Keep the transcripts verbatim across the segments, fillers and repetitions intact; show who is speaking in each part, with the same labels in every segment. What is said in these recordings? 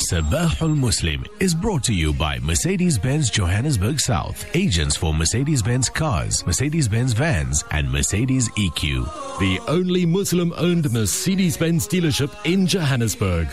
Speaker 1: Sabahul Muslim is brought to you by Mercedes-Benz Johannesburg South, agents for Mercedes-Benz cars, Mercedes-Benz vans, and Mercedes E Q.
Speaker 2: The only Muslim-owned Mercedes-Benz dealership in Johannesburg.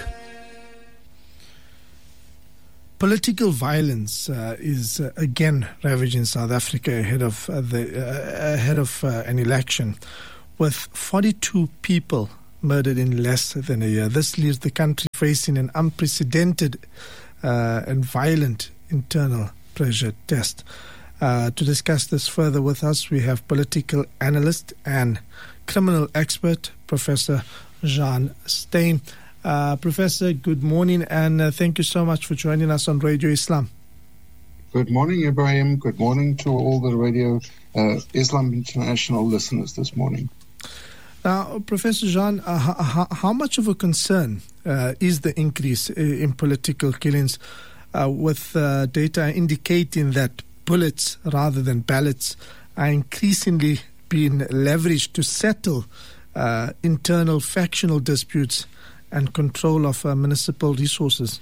Speaker 3: Political violence uh, is uh, again ravaging South Africa ahead of uh, the uh, ahead of uh, an election, with forty-two people murdered in less than a year. This leaves the country facing an unprecedented uh, and violent internal pressure test. Uh, to discuss this further with us, we have political analyst and criminal expert, Professor Jean Steyn. Uh, Professor, good morning, and uh, thank you so much for joining us on Radio Islam.
Speaker 4: Good morning, Ibrahim. Good morning to all the Radio uh, Islam International listeners this morning.
Speaker 3: Now, Professor Jean, uh, how, how much of a concern uh, is the increase in political killings, uh, with uh, data indicating that bullets rather than ballots are increasingly being leveraged to settle uh, internal factional disputes and control of uh, municipal resources?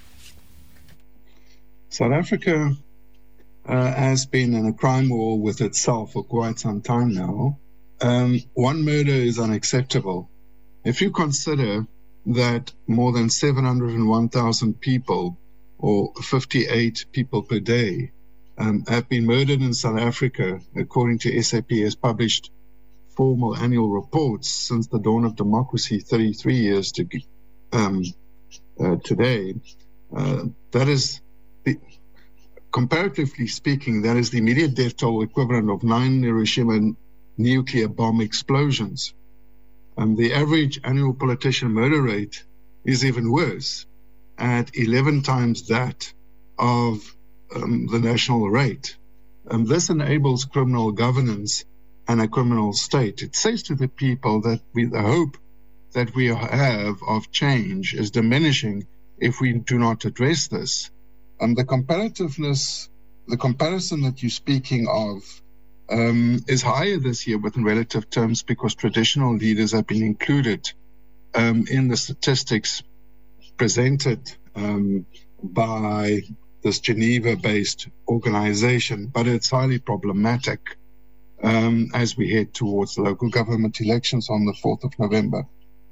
Speaker 4: South Africa uh, has been in a crime war with itself for quite some time now. Um, one murder is unacceptable. If you consider that more than seven hundred one thousand people, or fifty-eight people per day, um, have been murdered in South Africa, according to S A P, has published formal annual reports since the dawn of democracy thirty-three years to um, uh, today, uh, that is, the, comparatively speaking, that is the immediate death toll equivalent of nine Hiroshima nuclear bomb explosions. Um, the average annual politician murder rate is even worse, at eleven times that of um, the national rate. Um, this enables criminal governance and a criminal state. It says to the people that we, the hope that we have of change is diminishing if we do not address this. Um, the comparativeness, the comparison that you're speaking of Um, is higher this year within relative terms because traditional leaders have been included um, in the statistics presented um, by this Geneva-based organization, but it's highly problematic um, as we head towards the local government elections on the fourth of November.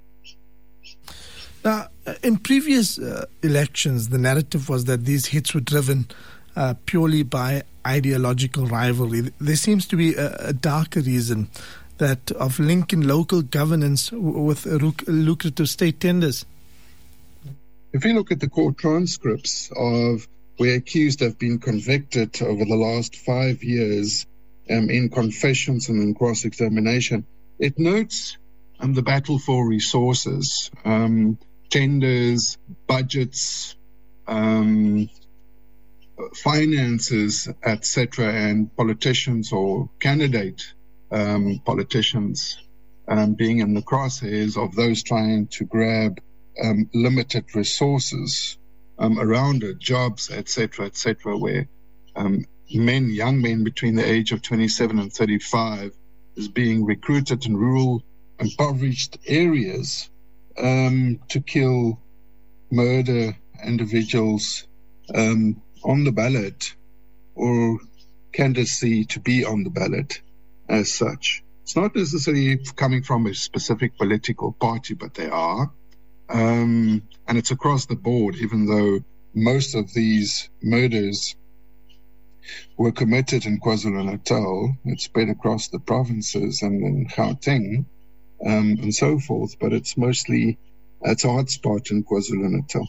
Speaker 3: Now, in previous uh, elections, the narrative was that these hits were driven uh, purely by ideological rivalry. There seems to be a, a darker reason, that of linking local governance w- with ruc- lucrative state tenders.
Speaker 4: If you look at the court transcripts of where accused have been convicted over the last five years um, in confessions and in cross-examination, it notes um, the battle for resources, um, tenders, budgets, um, finances, et cetera, and politicians or candidate um, politicians um, being in the crosshairs of those trying to grab um, limited resources um, around it, jobs, et cetera, et cetera, where um, men, young men between the age of twenty-seven and thirty-five is being recruited in rural, impoverished areas um, to kill, murder individuals um, on the ballot or candidacy to be on the ballot as such. It's not necessarily coming from a specific political party, but they are. Um, and it's across the board, even though most of these murders were committed in KwaZulu-Natal. It's spread across the provinces and in Gauteng um, and so forth, but it's mostly, it's a hotspot in KwaZulu-Natal.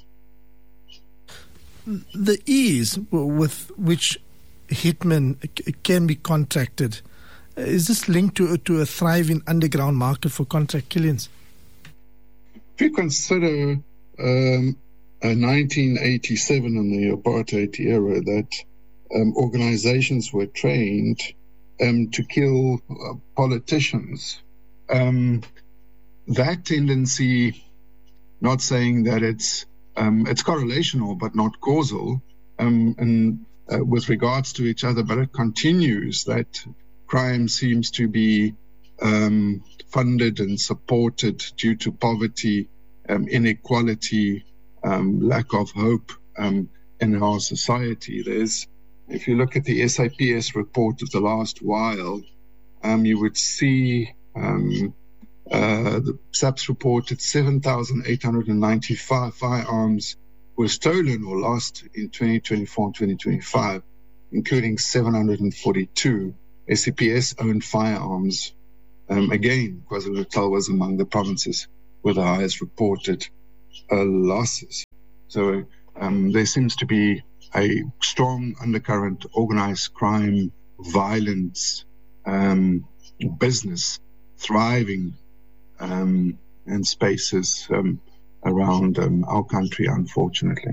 Speaker 3: The ease with which hitmen can be contracted, is this linked to, to a thriving underground market for contract killings?
Speaker 4: If you consider um, nineteen eighty-seven in the apartheid era, that um, organizations were trained um, to kill uh, politicians, um, that tendency, not saying that it's Um, it's correlational but not causal um, and uh, with regards to each other, but it continues. That crime seems to be um, funded and supported due to poverty, um, inequality, um, lack of hope um, in our society. There's, if you look at the S A P S report of the last while, um, you would see um, uh, the S A P S reported seven thousand eight hundred ninety-five firearms were stolen or lost in twenty twenty-four and twenty twenty-five, including seven hundred forty-two S A P S-owned firearms. Um, again, KwaZulu-Natal was among the provinces with the highest reported uh, losses. So um, there seems to be a strong undercurrent, organized crime, violence, um, business thriving um, in spaces um, around um, our country, unfortunately.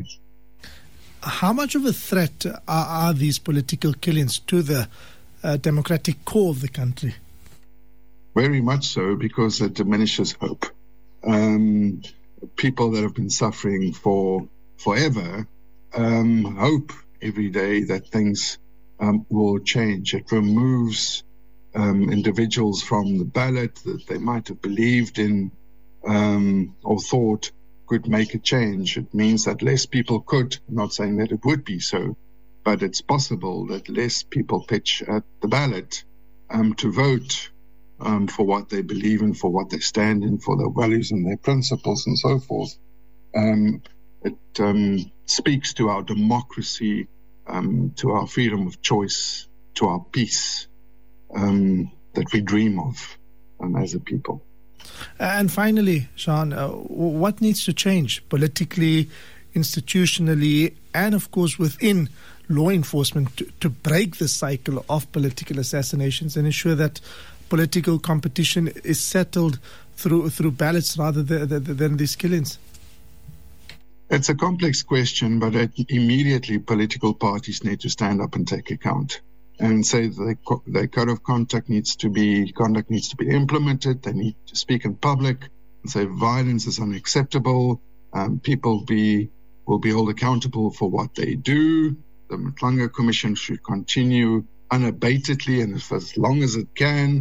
Speaker 3: How much of a threat are, are these political killings to the uh, democratic core of the country?
Speaker 4: Very much so, because it diminishes hope. Um, people that have been suffering for forever um, hope every day that things um, will change. It removes um, individuals from the ballot that they might have believed in um, or thought could make a change. It means that less people could, I'm not saying that it would be so, but it's possible that less people pitch at the ballot um, to vote um, for what they believe in, for what they stand in, for their values and their principles and so forth. Um, it um, speaks to our democracy, um, to our freedom of choice, to our peace um, that we dream of um, as a people.
Speaker 3: And finally, Sean, uh, what needs to change politically, institutionally, and of course within law enforcement to, to break the cycle of political assassinations and ensure that political competition is settled through through ballots rather than, than these killings?
Speaker 4: It's a complex question, but it, immediately political parties need to stand up and take account and say that their code of conduct needs to be conduct needs to be implemented. They need to speak in public and say violence is unacceptable. Um, people be will be held accountable for what they do. The Mhlanga Commission should continue unabatedly and for as long as it can.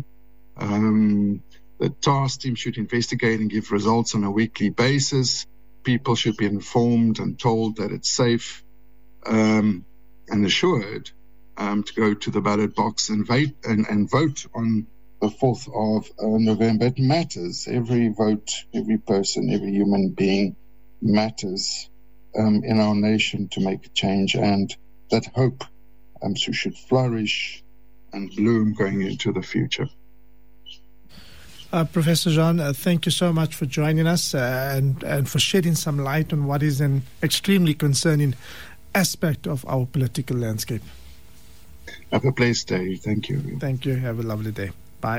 Speaker 4: Um, the task team should investigate and give results on a weekly basis. People should be informed and told that it's safe um, and assured um, to go to the ballot box and vote, and, and vote on the fourth of uh, November. It matters. Every vote, every person, every human being matters um, in our nation to make a change, and that hope um, so should flourish and bloom going into the future.
Speaker 3: Uh, Professor Jean, uh, thank you so much for joining us uh, and, and for shedding some light on what is an extremely concerning aspect of our political landscape.
Speaker 4: Have a blessed day. Thank you.
Speaker 3: Thank you. Have a lovely day. Bye.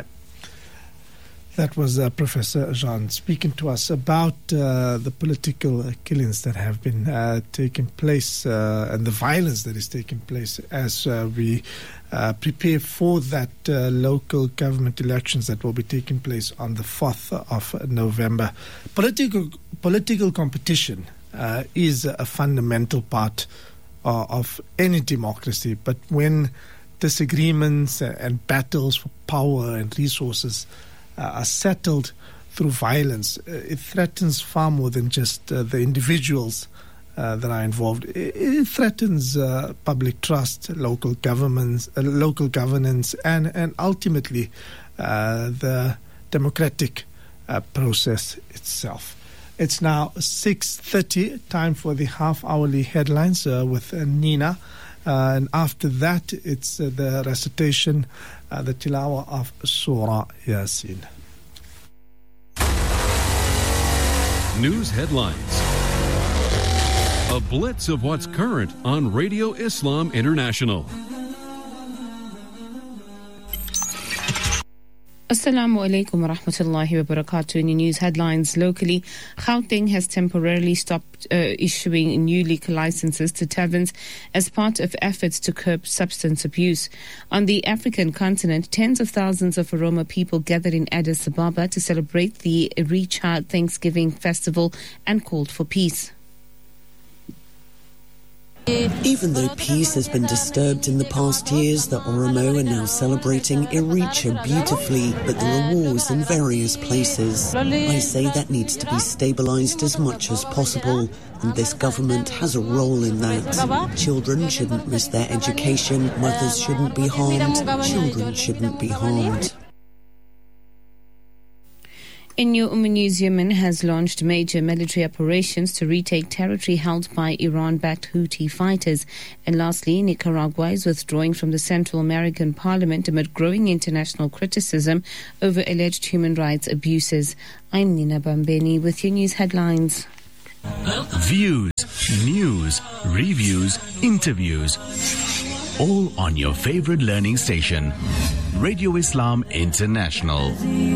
Speaker 3: That was uh, Professor Jean speaking to us about uh, the political uh, killings that have been uh, taking place uh, and the violence that is taking place as uh, we uh, prepare for that uh, local government elections that will be taking place on the fourth of November. Political political competition uh, is a fundamental part uh, of any democracy, but when disagreements and battles for power and resources Uh, are settled through violence, uh, it threatens far more than just uh, the individuals uh, that are involved. It, it threatens uh, public trust, local governments, uh, local governance, and and ultimately uh, the democratic uh, process itself. It's now six thirty, time for the half-hourly headlines uh, with uh, Nina. Uh, and after that, it's uh, the recitation, uh, the tilawa of Surah Yasin.
Speaker 5: News headlines. A blitz of what's current on Radio Islam International.
Speaker 6: Assalamu alaikum wa rahmatullahi wa barakatuh. In your news headlines locally, Gauteng has temporarily stopped uh, issuing new liquor licenses to taverns as part of efforts to curb substance abuse. On the African continent, tens of thousands of Oromo people gathered in Addis Ababa to celebrate the Irecha Thanksgiving festival and called for peace.
Speaker 7: Even though peace has been disturbed in the past years, the Oromo are now celebrating Eritrea beautifully, but there are wars in various places. I say that needs to be stabilized as much as possible, and this government has a role in that. Children shouldn't miss their education, mothers shouldn't be harmed, children shouldn't be harmed.
Speaker 6: In New Umm News, Yemen has launched major military operations to retake territory held by Iran-backed Houthi fighters. And lastly, Nicaragua is withdrawing from the Central American Parliament amid growing international criticism over alleged human rights abuses. I'm Nina Bambeni with your news headlines.
Speaker 1: Views, news, reviews, interviews, all on your favorite learning station, Radio Islam International.